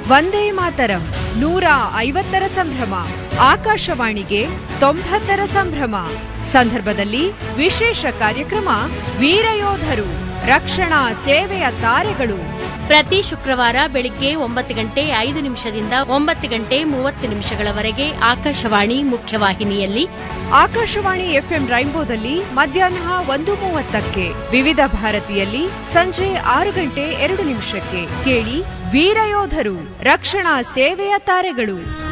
ವಂದೇ ಮಾತರಂ 150ರ ಸಂಭ್ರಮ, ಆಕಾಶವಾಣಿಗೆ 90ರ ಸಂಭ್ರಮ ಸಂದರ್ಭದಲ್ಲಿ ವಿಶೇಷ ಕಾರ್ಯಕ್ರಮ ವೀರಯೋಧರು, ರಕ್ಷಣಾ ಸೇವೆಯ ತಾರೆಗಳು. ಪ್ರತಿ ಶುಕ್ರವಾರ ಬೆಳಿಗ್ಗೆ 9:05 ದಿಂದ 9:30 ಆಕಾಶವಾಣಿ ಮುಖ್ಯವಾಹಿನಿಯಲ್ಲಿ, ಆಕಾಶವಾಣಿ ಎಫ್ಎಂ ರೈನ್ಬೋದಲ್ಲಿ ಮಧ್ಯಾಹ್ನ 1:30, ವಿವಿಧ ಭಾರತಿಯಲ್ಲಿ ಸಂಜೆ 6:02 ಕೇಳಿ ವೀರಯೋಧರು, ರಕ್ಷಣಾ ಸೇವೆಯ ತಾರೆಗಳು.